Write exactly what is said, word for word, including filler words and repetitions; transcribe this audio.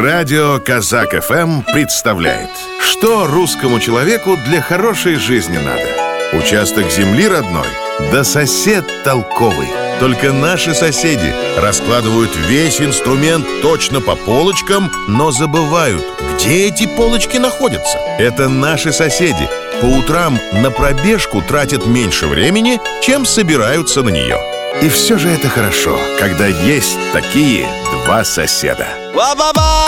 Радио Казак эф эм представляет, что русскому человеку для хорошей жизни надо. Участок земли родной, да сосед толковый. Только наши соседи раскладывают весь инструмент точно по полочкам, но забывают, где эти полочки находятся. Это наши соседи. По утрам на пробежку тратят меньше времени, чем собираются на нее. И все же это хорошо, когда есть такие два соседа. Ва-ба-ба!